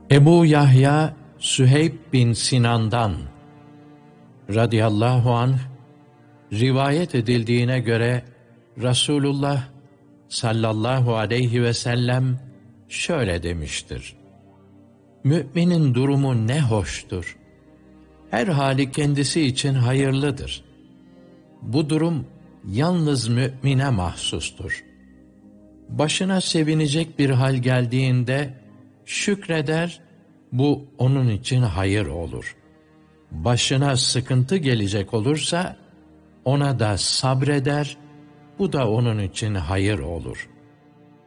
Ebu Yahya Süheyb bin Sinan'dan radıyallahu anh rivayet edildiğine göre Resulullah sallallahu aleyhi ve sellem şöyle demiştir: Müminin durumu ne hoştur. Her hali kendisi için hayırlıdır. Bu durum yalnız mümine mahsustur. Başına sevinecek bir hal geldiğinde şükreder, bu onun için hayır olur. Başına sıkıntı gelecek olursa ona da sabreder, bu da onun için hayır olur.